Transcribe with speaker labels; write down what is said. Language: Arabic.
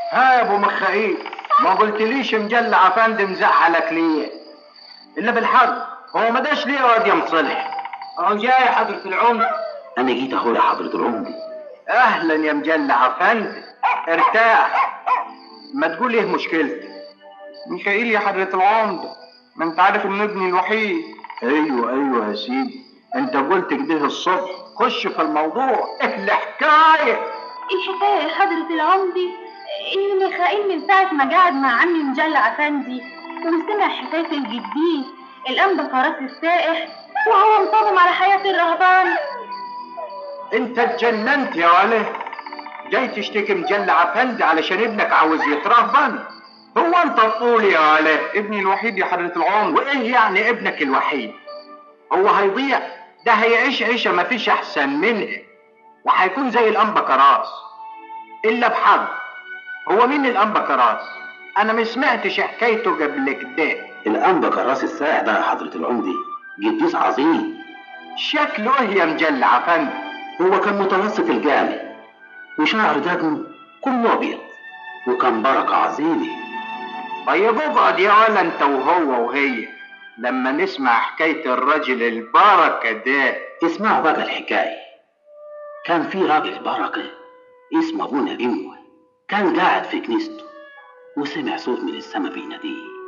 Speaker 1: ها يا ابو مخايل، ما قلتليش مجلع افندي مزعلك ليه؟ الا بالحق هو ما داش ليه يا واد يا مصلح؟ اهو جاي حضرة العمدة.
Speaker 2: انا جيت اهو يا حضرة العمدة.
Speaker 1: اهلا يا مجلع افندي، ارتاح. ما تقول ايه مشكلتك؟
Speaker 3: ميخائيل يا حضرة العمدة، ما انت عارف ان ابني الوحيد.
Speaker 1: ايوه يا سيدي، انت قلت كده الصبح. خش في الموضوع، ايه الحكايه؟
Speaker 4: الحكاية يا حضرة العمدة إن ميخائيل من ساعة ما قعد مع عمي مجلع أفندي وسمع حكاية الجديد الأنبا فراس السائح وهو مصمم على حياة الرهبان.
Speaker 1: انت اتجننت يا ولد، جاي تشتكي مجلع افندي علشان ابنك عاوز يترهبن؟ هو انت تقول يا ولد
Speaker 3: ابني الوحيد يا حضرة العمدة.
Speaker 1: وايه يعني ابنك الوحيد؟ هو هيضيع؟ ده هيعيش عيشه مفيش احسن منها، وهيكون زي الانبا كراس. الا بحق، هو مين الانبا كراس؟ انا ما سمعتش حكايته قبل كده.
Speaker 2: الانبا كراس السائح ده يا حضرة العمدة قديس عظيم.
Speaker 1: شكله ايه يا مجلع افندي؟
Speaker 2: هو كان متوسط الجامع وشعر دقن كله ابيض وكان بركة عظيمة.
Speaker 1: طيب اقعد يا ولا انت وهو وهي لما نسمع حكاية الراجل البركة ده.
Speaker 2: اسمعوا بقى الحكاية. كان في راجل بركة اسمه ابونا بيموه، كان قاعد في كنيسته وسمع صوت من السما بيناديه: